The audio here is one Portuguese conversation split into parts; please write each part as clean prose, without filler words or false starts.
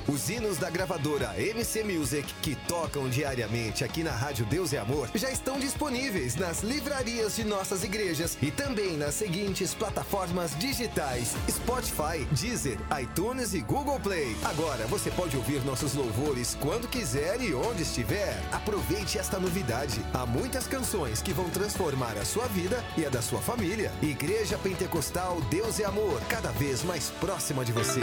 Os hinos da gravadora MC Music, que tocam diariamente aqui na Rádio Deus e Amor, já estão disponíveis nas livrarias de nossas igrejas e também nas seguintes plataformas digitais: Spotify, Deezer, iTunes e Google Play. Agora você pode ouvir nossos louvores quando quiser e onde estiver. Aproveite esta novidade. Há muitas canções que vão transformar a sua vida e a da sua família. Igreja Pentecostal Deus e Amor, cada vez mais próxima de você.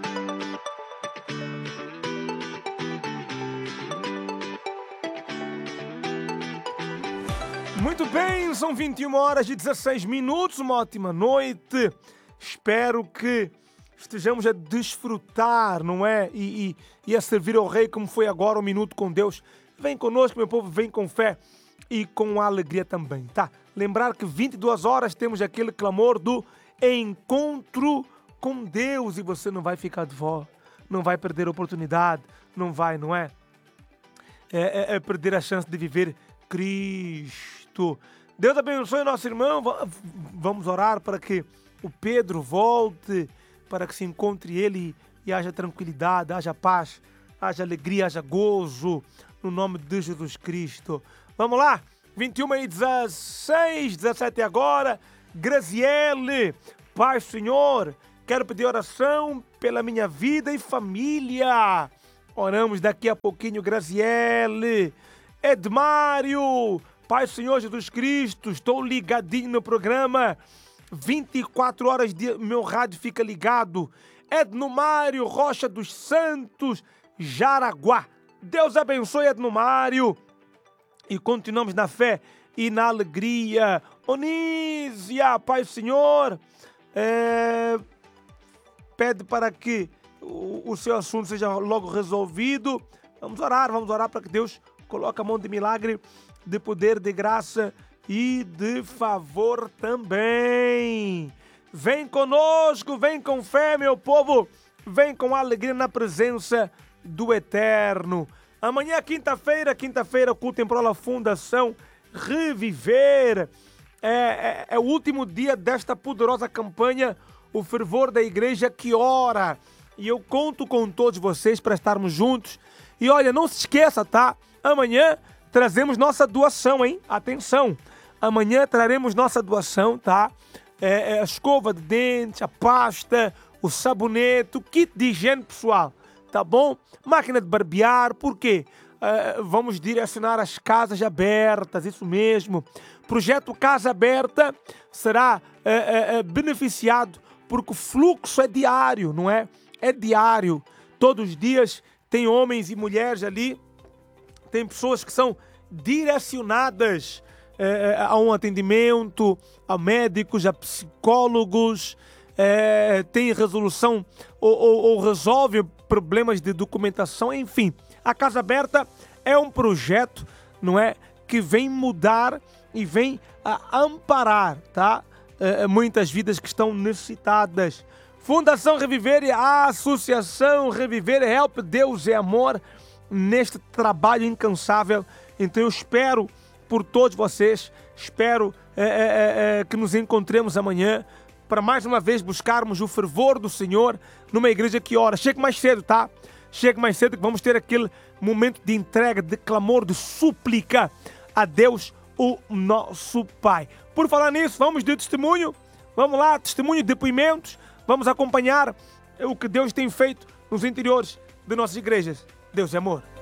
Muito bem, são 21 horas e 16 minutos, uma ótima noite. Espero que estejamos a desfrutar, não é? E a servir ao Rei como foi agora, um minuto com Deus. Vem conosco, meu povo, vem com fé e com alegria também, tá? Lembrar que 22 horas temos aquele clamor do encontro com Deus e você não vai ficar de fora, não vai perder a oportunidade, não vai, não é? É perder a chance de viver Cristo. Deus abençoe o nosso irmão. Vamos orar para que o Pedro volte, para que se encontre ele e haja tranquilidade, haja paz, haja alegria, haja gozo, no nome de Jesus Cristo. Vamos lá, 21h16, 17 agora. Graziele, Pai, Senhor, quero pedir oração pela minha vida e família. Oramos daqui a pouquinho, Graziele. Edmário, Pai, Senhor Jesus Cristo, estou ligadinho no programa, 24 horas meu rádio fica ligado. Ednumário, Rocha dos Santos, Jaraguá. Deus abençoe, Ednumário. E continuamos na fé e na alegria. Onísia, Pai, Senhor, pede para que o seu assunto seja logo resolvido. Vamos orar para que Deus coloque a mão de milagre, de poder, de graça e de favor também. Vem conosco, vem com fé, meu povo, vem com alegria na presença do Eterno. Amanhã, quinta-feira, culto em prol da Fundação Reviver. É o último dia desta poderosa campanha, o fervor da igreja que ora. E eu conto com todos vocês para estarmos juntos. E olha, não se esqueça, tá? Amanhã trazemos nossa doação, hein? Atenção! Amanhã traremos nossa doação, tá? A escova de dentes, a pasta, o sabonete, o kit de higiene pessoal, tá bom? Máquina de barbear, por quê? Vamos direcionar as casas abertas, isso mesmo. Projeto Casa Aberta será beneficiado porque o fluxo é diário, não é? É diário. Todos os dias tem homens e mulheres ali, tem pessoas que são direcionadas a um atendimento, a médicos, a psicólogos, tem resolução ou resolve problemas de documentação, enfim. A Casa Aberta é um projeto, não é, que vem mudar e vem amparar, tá? Muitas vidas que estão necessitadas. Fundação Reviver e a Associação Reviver Help Deus é Amor neste trabalho incansável. Então eu espero por todos vocês, espero que nos encontremos amanhã para mais uma vez buscarmos o fervor do Senhor numa igreja que ora. Chegue mais cedo, tá? Chegue mais cedo que vamos ter aquele momento de entrega, de clamor, de súplica a Deus, o nosso Pai. Por falar nisso, vamos de testemunho. Vamos lá, testemunho, depoimentos. Vamos acompanhar o que Deus tem feito nos interiores de nossas igrejas. Deus é amor.